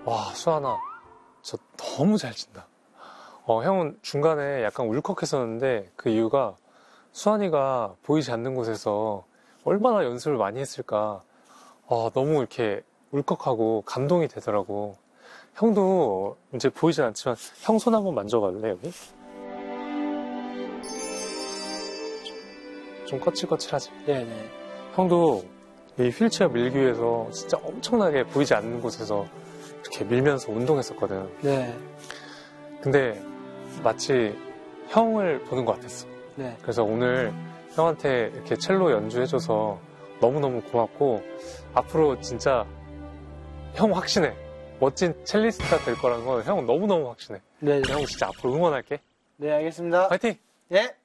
와, 수아나, 저 너무 잘 친다. 형은 중간에 약간 울컥했었는데 그 이유가 수아이가 보이지 않는 곳에서 얼마나 연습을 많이 했을까. 너무 이렇게 울컥하고 감동이 되더라고. 형도 이제 보이진 않지만 형 손 한번 만져봐줄래, 여기? 좀 거칠거칠하지? 네네. 형도 이 휠체어 밀기 위해서 진짜 엄청나게 보이지 않는 곳에서 이렇게 밀면서 운동했었거든. 네. 근데 마치 형을 보는 것 같았어. 네. 그래서 오늘 형한테 이렇게 첼로 연주해줘서 너무너무 고맙고 앞으로 진짜 형 확신해. 멋진 첼리스트가 될 거라는 건 형 너무너무 확신해. 네. 형 진짜 앞으로 응원할게. 네, 알겠습니다. 파이팅! 예.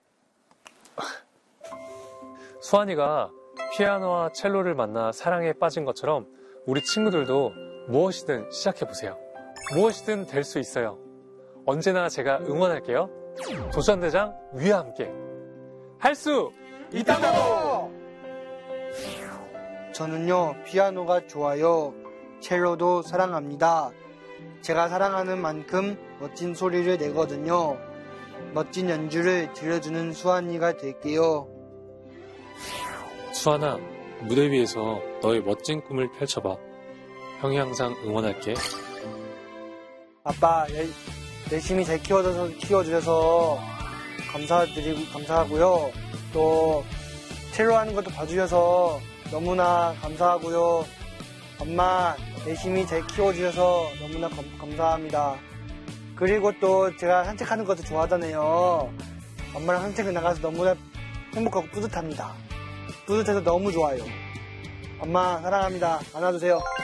수환이가 피아노와 첼로를 만나 사랑에 빠진 것처럼 우리 친구들도 무엇이든 시작해보세요. 무엇이든 될 수 있어요. 언제나 제가 응원할게요. 도전대장 위와 함께 할 수 있다고! 저는요, 피아노가 좋아요. 첼로도 사랑합니다. 제가 사랑하는 만큼 멋진 소리를 내거든요. 멋진 연주를 들려주는 수환이가 될게요. 수환아, 무대 위에서 너의 멋진 꿈을 펼쳐봐. 형이 항상 응원할게. 아빠, 열심히 잘 키워주셔서 감사하고요. 또, 첼로 하는 것도 봐주셔서 너무나 감사하고요. 엄마, 열심히 잘 키워주셔서 너무나 감사합니다. 그리고 또 제가 산책하는 것도 좋아하잖아요. 엄마랑 산책을 나가서 너무나 행복하고 뿌듯합니다. 뿌듯해서 너무 좋아요. 엄마, 사랑합니다. 안아주세요.